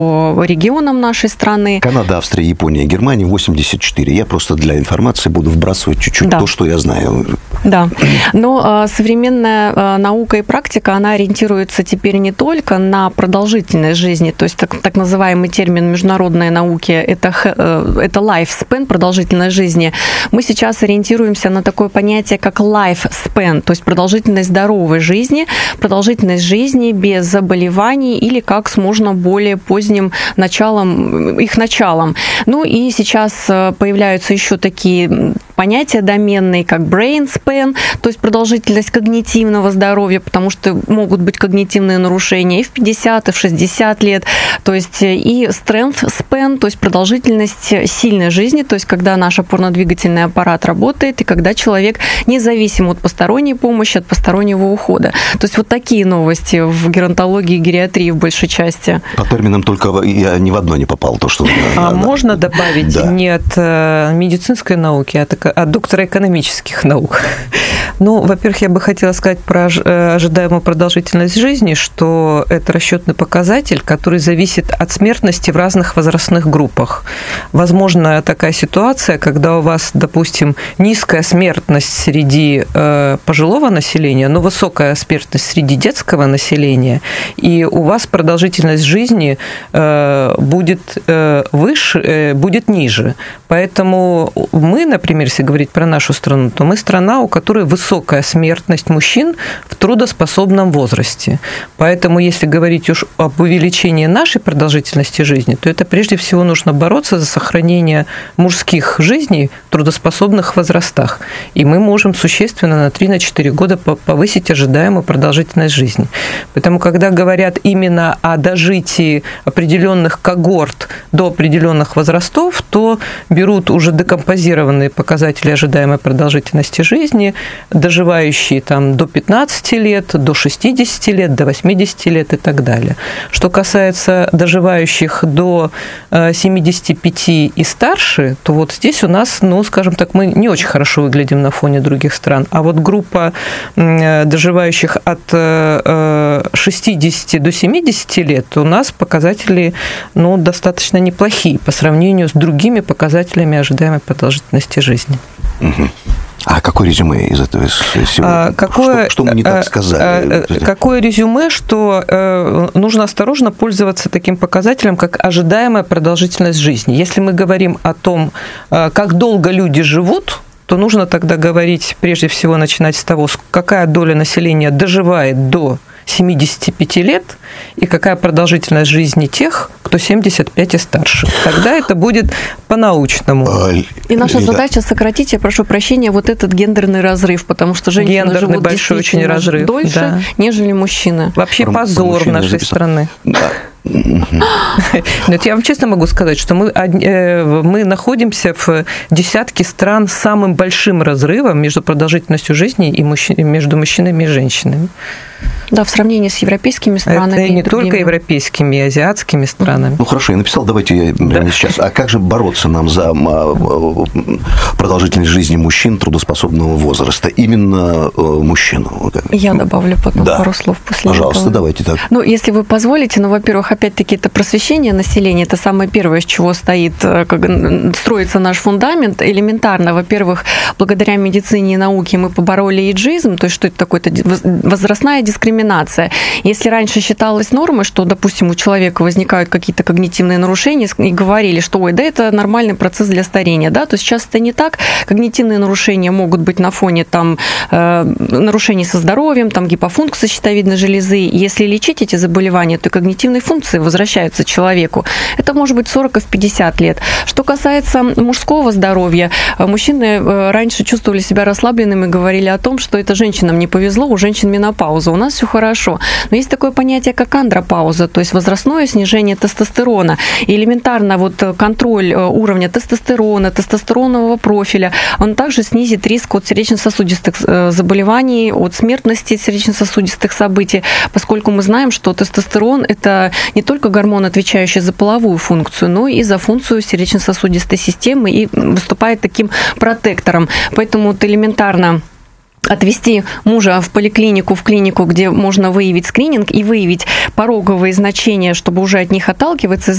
регионам нашей страны. Канада, Австрия, Япония, Германия 84. Я просто для информации буду вбрасывать чуть-чуть то, что я знаю. Да. Но современная наука и практика, она ориентируется теперь не только на продолжительность жизни, то есть так называемый термин международной науки это lifespan, продолжительность жизни. Мы сейчас ориентируемся на такое понятие, как lifespan, то есть продолжительность здоровой жизни, продолжительность жизни без заболеваний или как с можно более поздним началом. Ну и сейчас появляются еще такие понятия доменные, как brain span, то есть продолжительность когнитивного здоровья, потому что могут быть когнитивные нарушения и в 50, и в 60 лет, то есть и strength span, то есть продолжительность сильной жизни, то есть когда наш опорно-двигательный аппарат работает и когда человек независим от посторонней помощи, от постороннего ухода. То есть вот такие новости в геронтологии и гериатрии в большей части. По терминам только я ни в одно не попал. То, что... Можно добавить не от медицинской науки, а от доктора экономических наук? Ну, во-первых, я бы хотела сказать про ожидаемую продолжительность жизни, что это расчетный показатель, который зависит от смертности в разных возрастных группах. Возможно, такая ситуация, когда у вас, допустим, низкая смертность среди пожилого населения, но высокая смертность среди детского населения, и у вас продолжительность жизни будет выше, будет ниже. Поэтому мы, например, если говорить про нашу страну, то мы страна, у которой высокая смертность мужчин в трудоспособном возрасте. Поэтому, если говорить уж об увеличении нашей продолжительности жизни, то это прежде всего нужно бороться за сохранение мужских жизней в трудоспособных возрастах. И мы можем существенно на 3-4 года повысить ожидаемую продолжительность жизни. Поэтому, когда говорят именно о дожитии определенных когорт до определенных возрастов, то берут уже декомпозированные показатели ожидаемой продолжительности жизни, доживающие там до 15 лет, до 60 лет, до 80 лет и так далее. Что касается доживающих до 75 и старше, то вот здесь у нас, ну, скажем так, мы не очень хорошо выглядим на фоне других стран. А вот группа доживающих от 60 до 70 лет у нас показатели, ну, достаточно неплохие по сравнению с другими показателями ожидаемой продолжительности жизни. А какое резюме из этого всего? Что мы не так сказали? Какое резюме, что нужно осторожно пользоваться таким показателем, как ожидаемая продолжительность жизни. Если мы говорим о том, как долго люди живут, то нужно тогда говорить, прежде всего, начинать с того, какая доля населения доживает до 75 лет и какая продолжительность жизни тех, кто 75 и старше. Тогда это будет по-научному. И наша задача сократить, я прошу прощения, вот этот гендерный разрыв, потому что женщины живут большой очень разрыв, дольше, нежели мужчины. Вообще позор нашей страны. Но я вам честно могу сказать, что мы находимся в десятке стран с самым большим разрывом между продолжительностью жизни и между мужчинами и женщинами. Да, в сравнении с европейскими странами. Это не только европейскими, и азиатскими странами. Ну, хорошо, я написал, давайте я сейчас. А как же бороться нам за продолжительность жизни мужчин трудоспособного возраста? Именно мужчин. Я добавлю потом пару слов после этого. Пожалуйста, давайте так. Ну, если вы позволите, во-первых, опять-таки, это просвещение населения, это самое первое, с чего строится наш фундамент. Элементарно, во-первых, благодаря медицине и науке мы побороли эйджизм, то есть что это такое? Это возрастная дискриминация. Если раньше считалось нормой, что, допустим, у человека возникают какие-то когнитивные нарушения, и говорили, что, ой, да, это нормальный процесс для старения, да, то сейчас это не так. Когнитивные нарушения могут быть на фоне там, нарушений со здоровьем, там, гипофункции щитовидной железы. Если лечить эти заболевания, то когнитивные функции возвращаются человеку. Это может быть 40 и в 50 лет. Что касается мужского здоровья, мужчины раньше чувствовали себя расслабленными и говорили о том, что это женщинам не повезло, у женщин менопауза, у нас все хорошо. Но есть такое понятие, как андропауза, то есть возрастное снижение тестостерона. И элементарно вот контроль уровня тестостерона, тестостеронового профиля, он также снизит риск от сердечно-сосудистых заболеваний, от смертности сердечно-сосудистых событий, поскольку мы знаем, что тестостерон – это не только гормон, отвечающий за половую функцию, но и за функцию сердечно-сосудистой системы и выступает таким протектором. Поэтому вот элементарно отвести мужа в поликлинику, в клинику, где можно выявить скрининг и выявить пороговые значения, чтобы уже от них отталкиваться,